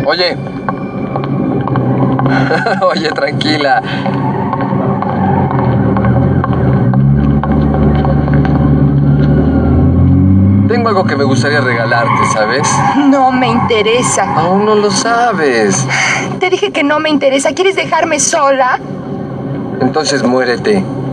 Oye. Oye, tranquila. Tengo algo que me gustaría regalarte, ¿sabes? No me interesa. Aún no lo sabes. Te dije que no me interesa. ¿Quieres dejarme sola? Entonces muérete.